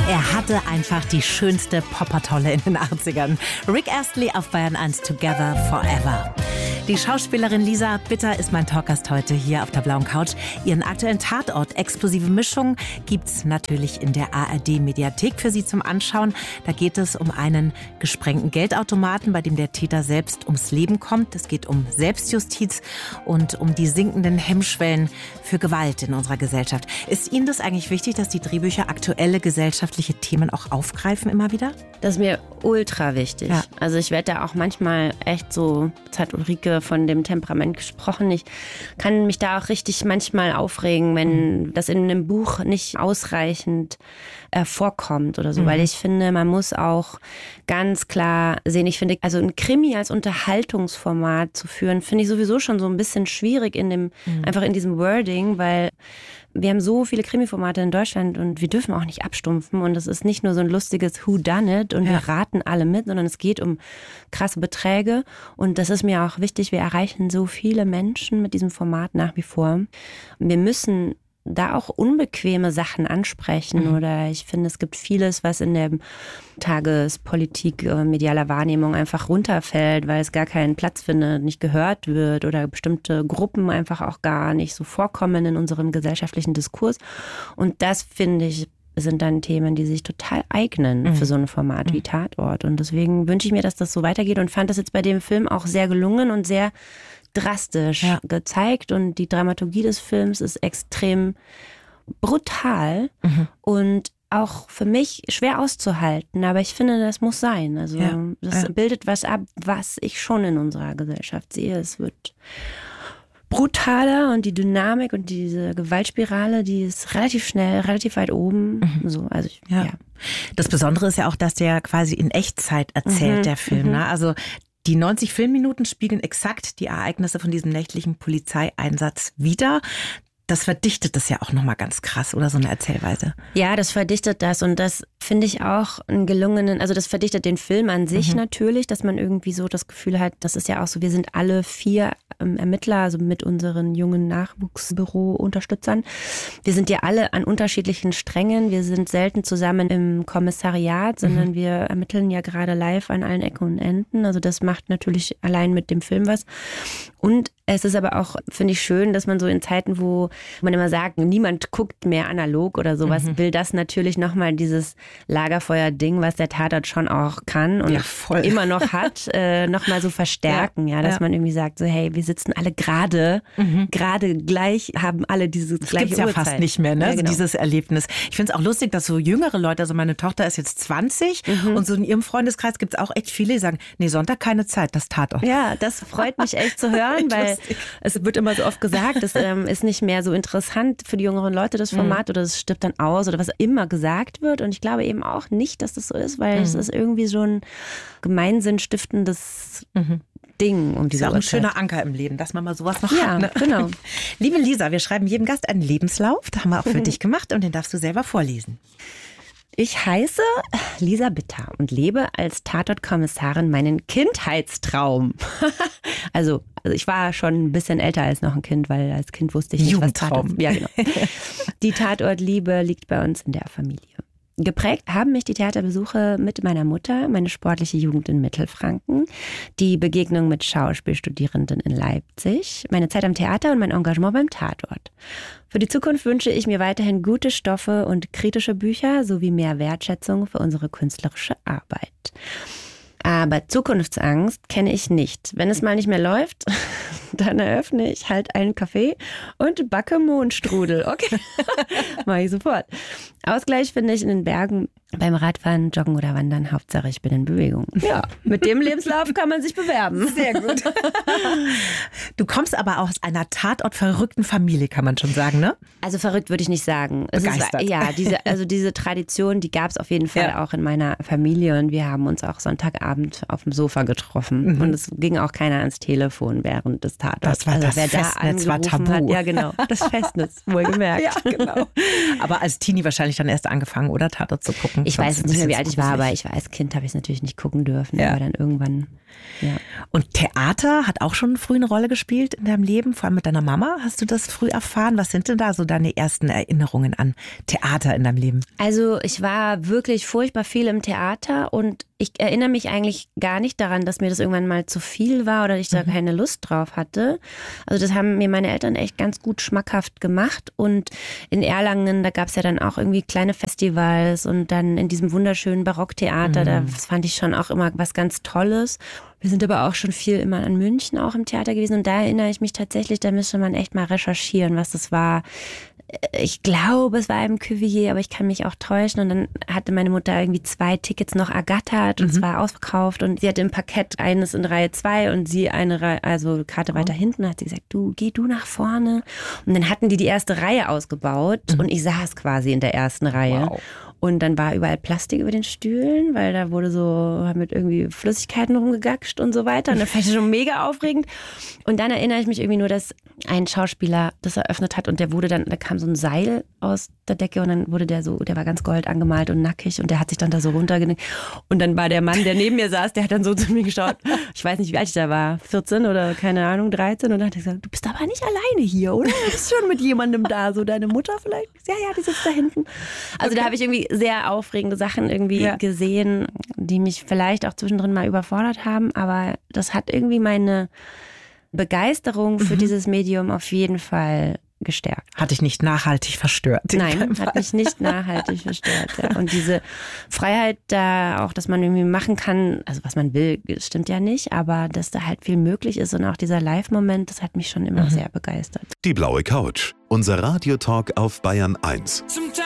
Er hatte einfach die schönste Poppertolle in den 80ern. Rick Astley auf Bayern 1 Together Forever. Die Schauspielerin Lisa Bitter ist mein Talkgast heute hier auf der blauen Couch. Ihren aktuellen Tatort Explosive Mischung gibt's natürlich in der ARD-Mediathek für Sie zum Anschauen. Da geht es um einen gesprengten Geldautomaten, bei dem der Täter selbst ums Leben kommt. Es geht um Selbstjustiz und um die sinkenden Hemmschwellen für Gewalt in unserer Gesellschaft. Ist Ihnen das eigentlich wichtig, dass die Drehbücher aktuelle gesellschaftliche Themen auch aufgreifen immer wieder? Das ist mir ultra wichtig. Ja. Also ich werde da auch manchmal echt so, jetzt hat Ulrike von dem Temperament gesprochen, ich kann mich da auch richtig manchmal aufregen, wenn das in einem Buch nicht ausreichend vorkommt oder so, weil ich finde, man muss auch ganz klar sehen, ich finde, also ein Krimi als Unterhaltungsformat zu führen, finde ich sowieso schon so ein bisschen schwierig einfach in diesem Wording, weil wir haben so viele Krimi-Formate in Deutschland und wir dürfen auch nicht abstumpfen und es ist nicht nur so ein lustiges Whodunit und wir raten alle mit, sondern es geht um krasse Beträge und das ist mir auch wichtig, wir erreichen so viele Menschen mit diesem Format nach wie vor. Wir müssen da auch unbequeme Sachen ansprechen oder ich finde, es gibt vieles, was in der Tagespolitik, medialer Wahrnehmung einfach runterfällt, weil es gar keinen Platz findet, nicht gehört wird oder bestimmte Gruppen einfach auch gar nicht so vorkommen in unserem gesellschaftlichen Diskurs. Und das, finde ich, sind dann Themen, die sich total eignen für so ein Format wie Tatort. Und deswegen wünsche ich mir, dass das so weitergeht und fand das jetzt bei dem Film auch sehr gelungen und sehr drastisch gezeigt und die Dramaturgie des Films ist extrem brutal und auch für mich schwer auszuhalten, aber ich finde, das muss sein. Also das bildet was ab, was ich schon in unserer Gesellschaft sehe. Es wird brutaler und die Dynamik und diese Gewaltspirale, die ist relativ schnell, relativ weit oben. So, also Das Besondere ist ja auch, dass der quasi in Echtzeit erzählt, der Film. Ne? Also die 90 Filmminuten spiegeln exakt die Ereignisse von diesem nächtlichen Polizeieinsatz wider. Das verdichtet das ja auch nochmal ganz krass, oder so eine Erzählweise. Ja, das verdichtet das und das finde ich auch einen gelungenen, also das verdichtet den Film an sich natürlich, dass man irgendwie so das Gefühl hat, das ist ja auch so, wir sind alle 4 Ermittler, also mit unseren jungen Nachwuchsbüro-Unterstützern. Wir sind ja alle an unterschiedlichen Strängen, wir sind selten zusammen im Kommissariat, sondern wir ermitteln ja gerade live an allen Ecken und Enden, also das macht natürlich allein mit dem Film was. Und es ist aber auch, finde ich, schön, dass man so in Zeiten, wo man immer sagt, niemand guckt mehr analog oder sowas, will das natürlich nochmal dieses Lagerfeuer-Ding, was der Tatort schon auch kann und immer noch hat, nochmal so verstärken, dass man irgendwie sagt, so hey, wir sitzen alle gerade gleich, haben alle diese das gleiche gibt's ja Uhrzeit. Fast nicht mehr, ne? Ja, genau. Also dieses Erlebnis. Ich finde es auch lustig, dass so jüngere Leute, also meine Tochter ist jetzt 20 und so in ihrem Freundeskreis gibt es auch echt viele, die sagen, nee, Sonntag keine Zeit, das Tatort. Ja, das freut mich echt zu hören, weil es wird immer so oft gesagt, es ist nicht mehr so interessant für die jüngeren Leute, das Format, oder es stirbt dann aus oder was immer gesagt wird. Und ich glaube eben auch nicht, dass das so ist, weil es ist irgendwie so ein Gemeinsinn stiftendes Ding um diese Ist auch ein Uhrzeit. schöner Anker im Leben, dass man mal sowas noch Ja, hat. Ne? genau. Liebe Lisa, wir schreiben jedem Gast einen Lebenslauf. Das haben wir auch für dich gemacht und den darfst du selber vorlesen. Ich heiße Lisa Bitter und lebe als Tatortkommissarin meinen Kindheitstraum. Also ich war schon ein bisschen älter als noch ein Kind, weil als Kind wusste ich nicht, Jugendtraum. was Tatort. Ja, genau. Die Tatortliebe liegt bei uns in der Familie. Geprägt haben mich die Theaterbesuche mit meiner Mutter, meine sportliche Jugend in Mittelfranken, die Begegnung mit Schauspielstudierenden in Leipzig, meine Zeit am Theater und mein Engagement beim Tatort. Für die Zukunft wünsche ich mir weiterhin gute Stoffe und kritische Bücher sowie mehr Wertschätzung für unsere künstlerische Arbeit. Aber Zukunftsangst kenne ich nicht. Wenn es mal nicht mehr läuft, dann eröffne ich halt einen Café und backe Mohnstrudel. Okay, mache ich sofort. Ausgleich finde ich in den Bergen beim Radfahren, Joggen oder Wandern. Hauptsache ich bin in Bewegung. Ja, mit dem Lebenslauf kann man sich bewerben. Sehr gut. Du kommst aber aus einer tatortverrückten Familie, kann man schon sagen, ne? Also verrückt würde ich nicht sagen. Begeistert. Diese Tradition, die gab es auf jeden Fall auch in meiner Familie und wir haben uns auch Sonntagabend auf dem Sofa getroffen und es ging auch keiner ans Telefon während des Tatorts. Das war das wer Festnetz, da war tabu. Hat, ja genau, das Festnetz, wohlgemerkt. Ja, genau. Aber als Teenie wahrscheinlich dann erst angefangen, oder Tatort zu gucken? Ich weiß nicht mehr, wie alt ich war, aber ich war als Kind, habe ich es natürlich nicht gucken dürfen. Aber dann irgendwann Ja. Und Theater hat auch schon früh eine Rolle gespielt in deinem Leben, vor allem mit deiner Mama. Hast du das früh erfahren? Was sind denn da so deine ersten Erinnerungen an Theater in deinem Leben? Also ich war wirklich furchtbar viel im Theater und ich erinnere mich eigentlich gar nicht daran, dass mir das irgendwann mal zu viel war oder ich da keine Lust drauf hatte. Also das haben mir meine Eltern echt ganz gut schmackhaft gemacht und in Erlangen, da gab es ja dann auch irgendwie kleine Festivals und dann in diesem wunderschönen Barocktheater, das fand ich schon auch immer was ganz Tolles. Wir sind aber auch schon viel immer in München auch im Theater gewesen und da erinnere ich mich tatsächlich, da müsste man echt mal recherchieren, was das war. Ich glaube, es war im Cuvier, aber ich kann mich auch täuschen. Und dann hatte meine Mutter irgendwie 2 Tickets noch ergattert und es war ausverkauft. Und sie hatte im Parkett eines in Reihe 2 und sie eine Reihe, also Karte weiter hinten. Da hat sie gesagt, geh du nach vorne. Und dann hatten die erste Reihe ausgebaut und ich saß quasi in der ersten Reihe. Wow. Und dann war überall Plastik über den Stühlen, weil da wurde so mit irgendwie Flüssigkeiten rumgegackscht und so weiter. Und das fand ich schon mega aufregend. Und dann erinnere ich mich irgendwie nur, dass ein Schauspieler das eröffnet hat und da kam so ein Seil aus der Decke und dann wurde der war ganz gold angemalt und nackig und der hat sich dann da so runtergelegt. Und dann war der Mann, der neben mir saß, der hat dann so zu mir geschaut. Ich weiß nicht, wie alt ich da war, 14 oder keine Ahnung, 13. Und dann hat er gesagt, du bist aber nicht alleine hier, oder? Du bist schon mit jemandem da, so deine Mutter vielleicht? Ja, die sitzt da hinten. Also da habe ich irgendwie sehr aufregende Sachen irgendwie gesehen, die mich vielleicht auch zwischendrin mal überfordert haben, aber das hat irgendwie meine Begeisterung für dieses Medium auf jeden Fall gestärkt. Hat dich nicht nachhaltig verstört? Nein, hat mich nicht nachhaltig verstört. Ja. Und diese Freiheit da auch, dass man irgendwie machen kann, also was man will, stimmt ja nicht, aber dass da halt viel möglich ist und auch dieser Live-Moment, das hat mich schon immer sehr begeistert. Die blaue Couch, unser Radiotalk auf Bayern 1.